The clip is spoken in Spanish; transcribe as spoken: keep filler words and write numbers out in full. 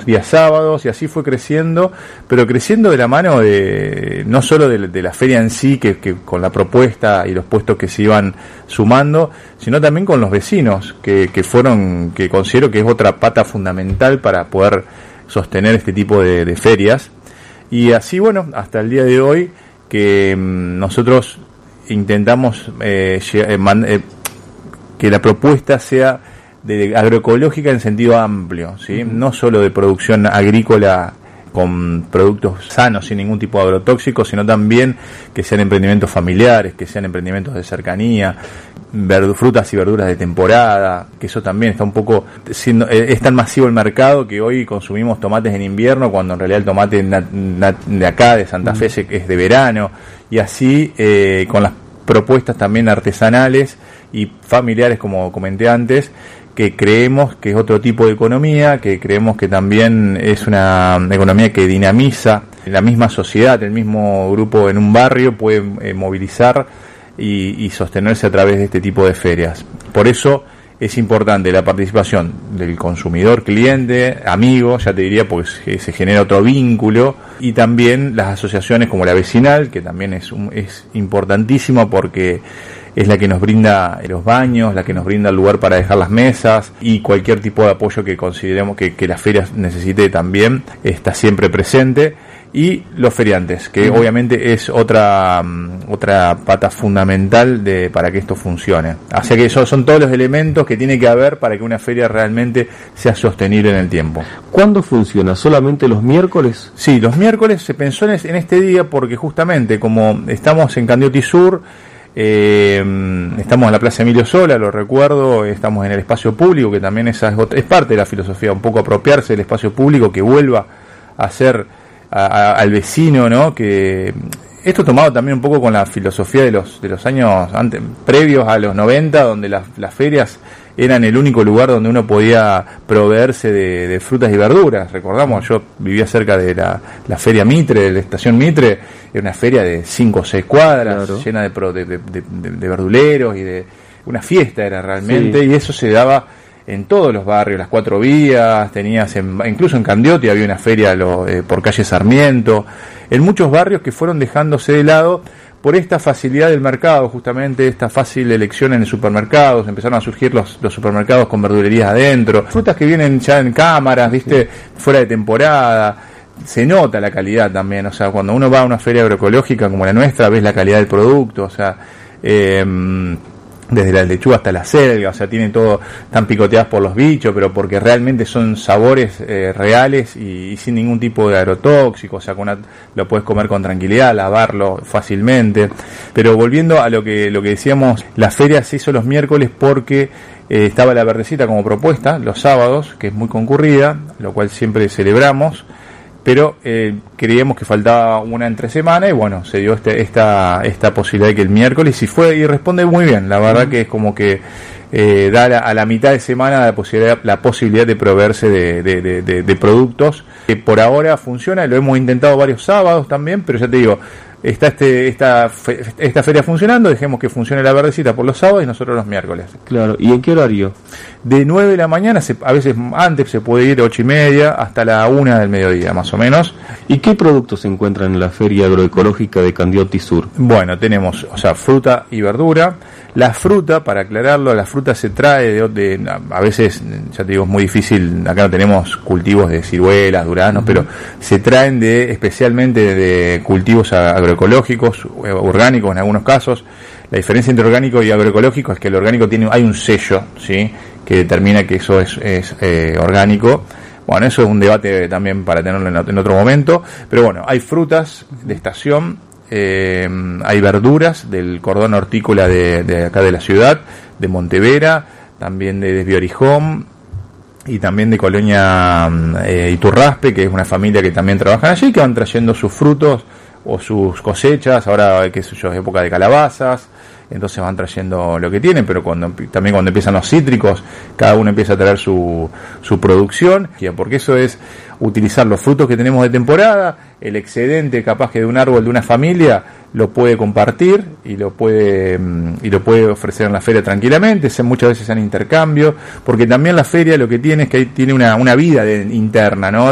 días sábados, y así fue creciendo, pero creciendo de la mano de no solo de, de la feria en sí, que, que con la propuesta y los puestos que se iban sumando, sino también con los vecinos, que, que fueron, que considero que es otra pata fundamental para poder sostener este tipo de, de ferias. Y así, bueno, hasta el día de hoy, que mmm, nosotros intentamos eh, eh, man, eh, que la propuesta sea de agroecológica en sentido amplio, ¿sí? No solo de producción agrícola con productos sanos, sin ningún tipo de agrotóxicos, sino también que sean emprendimientos familiares, que sean emprendimientos de cercanía, verd- frutas y verduras de temporada, que eso también está un poco siendo, es tan masivo el mercado que hoy consumimos tomates en invierno, cuando en realidad el tomate nat- nat- de acá, de Santa Fe, mm. es de verano, y así eh, con las propuestas también artesanales y familiares, como comenté antes, que creemos que es otro tipo de economía, que creemos que también es una economía que dinamiza la misma sociedad, el mismo grupo en un barrio puede eh, movilizar y, y sostenerse a través de este tipo de ferias. Por eso es importante la participación del consumidor, cliente, amigo, ya te diría, porque se genera otro vínculo, y también las asociaciones como la vecinal, que también es, un, es importantísimo porque es la que nos brinda los baños, la que nos brinda el lugar para dejar las mesas, y cualquier tipo de apoyo que consideremos que, que las ferias necesite también está siempre presente. Y los feriantes, que uh-huh. obviamente es otra um, otra pata fundamental de para que esto funcione. Así que esos son todos los elementos que tiene que haber para que una feria realmente sea sostenible en el tiempo. ¿Cuándo funciona? ¿Solamente los miércoles? Sí, los miércoles se pensó en, en este día porque justamente como estamos en Candioti Sur, Eh, estamos en la Plaza Emilio Sola, lo recuerdo, estamos en el espacio público, que también esa es, es parte de la filosofía, un poco apropiarse del espacio público, que vuelva a ser a, a, al vecino, ¿no? Que esto tomado también un poco con la filosofía de los de los años antes, previos a los noventa, donde las, las ferias eran el único lugar donde uno podía proveerse de, de frutas y verduras. Recordamos, yo vivía cerca de la, la feria Mitre, de la estación Mitre, era una feria de cinco o seis cuadras, claro, llena de, pro, de, de, de, de verduleros y de una fiesta era realmente, sí. Y eso se daba en todos los barrios, las cuatro vías, tenías en, incluso en Candioti había una feria lo, eh, por calle Sarmiento, en muchos barrios que fueron dejándose de lado por esta facilidad del mercado, justamente esta fácil elección en el supermercados, empezaron a surgir los, los supermercados con verdulerías adentro, frutas que vienen ya en cámaras, viste, fuera de temporada, se nota la calidad también, o sea, cuando uno va a una feria agroecológica como la nuestra, ves la calidad del producto, o sea, eh, desde la lechuga hasta la selga, o sea, tienen todo, están picoteadas por los bichos, pero porque realmente son sabores eh, reales y, y sin ningún tipo de agrotóxico, o sea, con una, lo puedes comer con tranquilidad, lavarlo fácilmente. Pero volviendo a lo que lo que decíamos, la feria se hizo los miércoles porque eh, estaba la verdecita como propuesta, los sábados, que es muy concurrida, lo cual siempre celebramos, pero eh, creíamos que faltaba una entre semana y bueno, se dio este, esta esta posibilidad de que el miércoles, y fue y responde muy bien, la verdad que es como que eh, da la, a la mitad de semana la posibilidad, la posibilidad de proveerse de, de, de, de, de productos, que por ahora funciona, lo hemos intentado varios sábados también, pero ya te digo, está este esta fe, esta feria funcionando, dejemos que funcione la verdecita por los sábados y nosotros los miércoles. Claro, ¿y en qué horario? De nueve de la mañana, se, a veces antes se puede ir ocho y media hasta la una del mediodía, más o menos. ¿Y qué productos se encuentran en la feria agroecológica de Candioti Sur? Bueno, tenemos, o sea, fruta y verdura. La fruta, para aclararlo, la fruta se trae de, de a veces, ya te digo, es muy difícil, acá no tenemos cultivos de ciruelas, duranos, uh-huh. pero se traen de especialmente de cultivos agroecológicos, orgánicos en algunos casos. La diferencia entre orgánico y agroecológico es que el orgánico tiene, hay un sello, ¿sí?, que determina que eso es, es eh, orgánico. Bueno, eso es un debate también para tenerlo en, en otro momento, pero bueno, hay frutas de estación, eh, hay verduras del cordón hortícola de, de acá de la ciudad, de Montevera, también de Desbiorijón y también de Colonia eh, Iturraspe, que es una familia que también trabaja allí, que van trayendo sus frutos o sus cosechas. Ahora, qué sé yo, es época de calabazas, entonces van trayendo lo que tienen, pero cuando también cuando empiezan los cítricos, cada uno empieza a traer su, su producción, porque eso es utilizar los frutos que tenemos de temporada, el excedente capaz que de un árbol de una familia lo puede compartir y lo puede y lo puede ofrecer en la feria tranquilamente, muchas veces en intercambio, porque también la feria lo que tiene es que tiene una, una vida de, interna, ¿no?